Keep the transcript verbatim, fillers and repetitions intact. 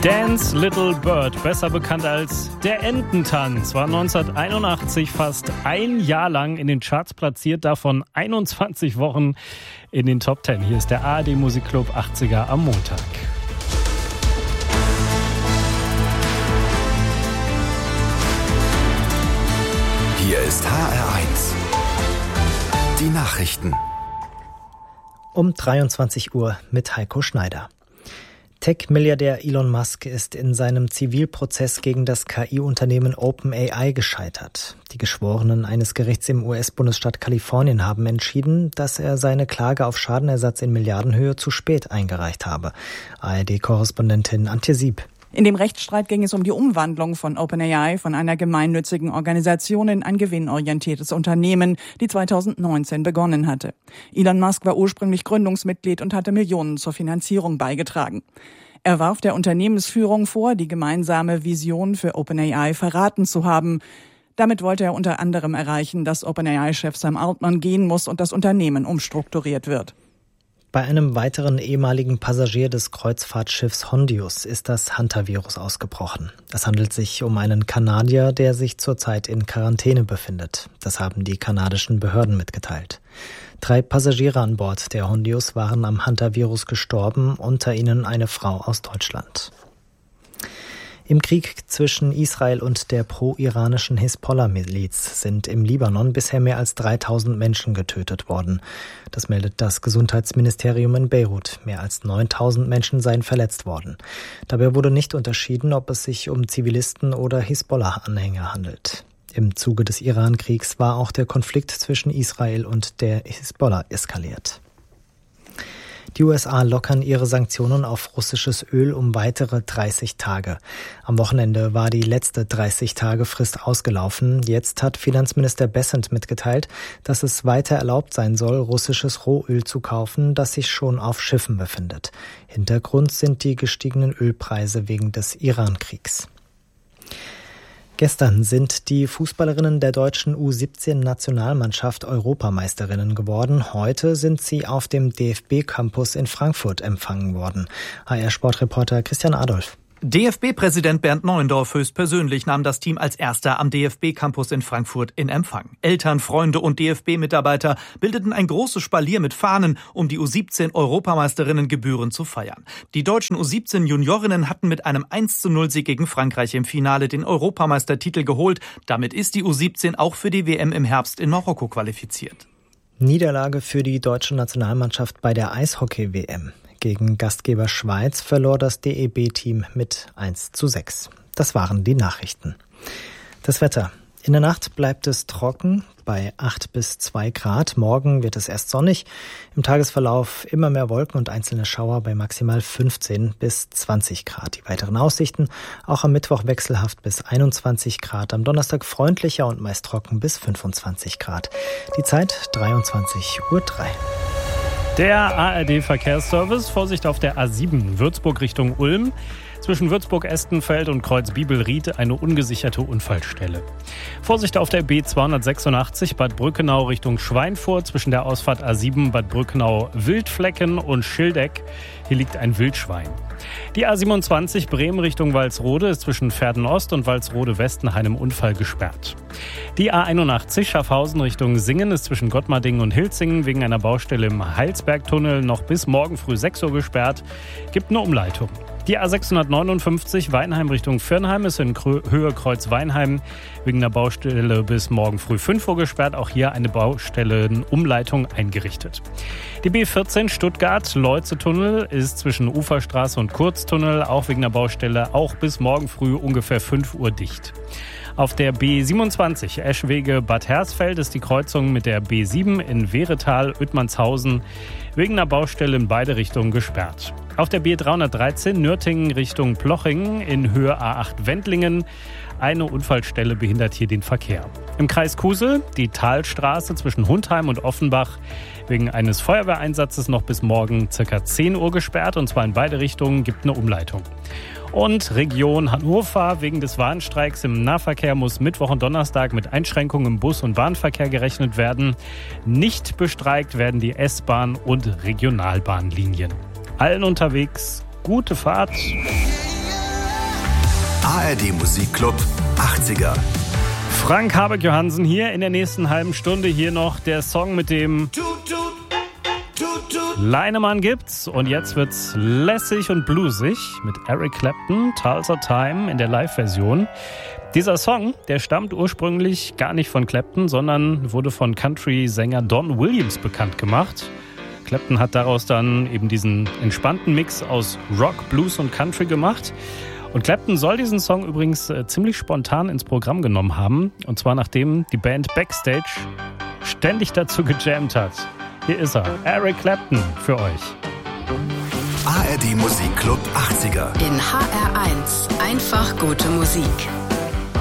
Dance Little Bird, besser bekannt als der Ententanz, war neunzehnhunderteinundachtzig fast ein Jahr lang in den Charts platziert, davon einundzwanzig Wochen in den Top Ten. Hier ist der A R D Musikclub achtziger am Montag. Hier ist H R eins. Die Nachrichten. Um dreiundzwanzig Uhr mit Heiko Schneider. Tech-Milliardär Elon Musk ist in seinem Zivilprozess gegen das K I-Unternehmen OpenAI gescheitert. Die Geschworenen eines Gerichts im U S-Bundesstaat Kalifornien haben entschieden, dass er seine Klage auf Schadenersatz in Milliardenhöhe zu spät eingereicht habe. A R D-Korrespondentin Antje Sieb. In dem Rechtsstreit ging es um die Umwandlung von OpenAI von einer gemeinnützigen Organisation in ein gewinnorientiertes Unternehmen, die zweitausendneunzehn begonnen hatte. Elon Musk war ursprünglich Gründungsmitglied und hatte Millionen zur Finanzierung beigetragen. Er warf der Unternehmensführung vor, die gemeinsame Vision für OpenAI verraten zu haben. Damit wollte er unter anderem erreichen, dass OpenAI-Chef Sam Altman gehen muss und das Unternehmen umstrukturiert wird. Bei einem weiteren ehemaligen Passagier des Kreuzfahrtschiffs Hondius ist das Hantavirus ausgebrochen. Es handelt sich um einen Kanadier, der sich zurzeit in Quarantäne befindet. Das haben die kanadischen Behörden mitgeteilt. Drei Passagiere an Bord der Hondius waren am Hantavirus gestorben, unter ihnen eine Frau aus Deutschland. Im Krieg zwischen Israel und der pro-iranischen Hisbollah-Miliz sind im Libanon bisher mehr als dreitausend Menschen getötet worden. Das meldet das Gesundheitsministerium in Beirut. Mehr als neuntausend Menschen seien verletzt worden. Dabei wurde nicht unterschieden, ob es sich um Zivilisten oder Hisbollah-Anhänger handelt. Im Zuge des Iran-Kriegs war auch der Konflikt zwischen Israel und der Hisbollah eskaliert. Die U S A lockern ihre Sanktionen auf russisches Öl um weitere dreißig Tage. Am Wochenende war die letzte dreißig-Tage-Frist ausgelaufen. Jetzt hat Finanzminister Bessent mitgeteilt, dass es weiter erlaubt sein soll, russisches Rohöl zu kaufen, das sich schon auf Schiffen befindet. Hintergrund sind die gestiegenen Ölpreise wegen des Iran-Kriegs. Gestern sind die Fußballerinnen der deutschen U siebzehn-Nationalmannschaft Europameisterinnen geworden. Heute sind sie auf dem D F B-Campus in Frankfurt empfangen worden. H R-Sportreporter Christian Adolf. D F B-Präsident Bernd Neuendorf höchstpersönlich nahm das Team als erster am D F B-Campus in Frankfurt in Empfang. Eltern, Freunde und D F B-Mitarbeiter bildeten ein großes Spalier mit Fahnen, um die U siebzehn-Europameisterinnen gebührend zu feiern. Die deutschen U siebzehn-Juniorinnen hatten mit einem eins zu null Sieg gegen Frankreich im Finale den Europameistertitel geholt. Damit ist die U siebzehn auch für die W M im Herbst in Marokko qualifiziert. Niederlage für die deutsche Nationalmannschaft bei der Eishockey-W M. Gegen Gastgeber Schweiz verlor das D E B-Team mit eins zu sechs. Das waren die Nachrichten. Das Wetter. In der Nacht bleibt es trocken bei acht bis zwei Grad. Morgen wird es erst sonnig. Im Tagesverlauf immer mehr Wolken und einzelne Schauer bei maximal fünfzehn bis zwanzig Grad. Die weiteren Aussichten auch am Mittwoch wechselhaft bis einundzwanzig Grad. Am Donnerstag freundlicher und meist trocken bis fünfundzwanzig Grad. Die Zeit dreiundzwanzig Uhr drei. Der A R D-Verkehrsservice, Vorsicht auf der A sieben, Würzburg Richtung Ulm. Zwischen Würzburg-Estenfeld und Kreuz-Bibelried eine ungesicherte Unfallstelle. Vorsicht auf der B zweihundertsechsundachtzig Bad Brückenau Richtung Schweinfurt. Zwischen der Ausfahrt A sieben Bad Brückenau-Wildflecken und Schildeck. Hier liegt ein Wildschwein. Die A siebenundzwanzig Bremen Richtung Walsrode ist zwischen Verden-Ost und Walsrode-West nach einem Unfall gesperrt. Die A einundachtzig Schaffhausen Richtung Singen ist zwischen Gottmardingen und Hilzingen wegen einer Baustelle im Heilsbergtunnel noch bis morgen früh sechs Uhr gesperrt. Gibt eine Umleitung. Die A sechshundertneunundfünfzig Weinheim Richtung Firnheim ist in Höhe Kreuz-Weinheim wegen einer Baustelle bis morgen früh fünf Uhr gesperrt. Auch hier eine Baustellenumleitung eingerichtet. Die B vierzehn Stuttgart-Leutze-Tunnel ist zwischen Uferstraße und Kurztunnel auch wegen einer Baustelle auch bis morgen früh ungefähr fünf Uhr dicht. Auf der B siebenundzwanzig Eschwege-Bad Hersfeld ist die Kreuzung mit der B sieben in Wehretal-Oettmannshausen wegen einer Baustelle in beide Richtungen gesperrt. Auf der B dreihundertdreizehn Nürtingen Richtung Plochingen in Höhe A acht Wendlingen. Eine Unfallstelle behindert hier den Verkehr. Im Kreis Kusel die Talstraße zwischen Hundheim und Offenbach wegen eines Feuerwehreinsatzes noch bis morgen ca. zehn Uhr gesperrt, und zwar in beide Richtungen, gibt eine Umleitung. Und Region Hannover, wegen des Warnstreiks im Nahverkehr muss Mittwoch und Donnerstag mit Einschränkungen im Bus- und Bahnverkehr gerechnet werden. Nicht bestreikt werden die S-Bahn- und Regionalbahnlinien. Allen unterwegs gute Fahrt. A R D Musikclub achtziger. Frank Habeck-Johansen hier in der nächsten halben Stunde. Hier noch der Song mit dem Leinemann gibt's. Und jetzt wird's lässig und bluesig mit Eric Clapton, Tulsa Time in der Live-Version. Dieser Song, der stammt ursprünglich gar nicht von Clapton, sondern wurde von Country-Sänger Don Williams bekannt gemacht. Clapton hat daraus dann eben diesen entspannten Mix aus Rock, Blues und Country gemacht. Und Clapton soll diesen Song übrigens äh, ziemlich spontan ins Programm genommen haben. Und zwar nachdem die Band Backstage ständig dazu gejammt hat. Hier ist er, Eric Clapton für euch. A R D Musikclub achtziger. In H R eins. Einfach gute Musik.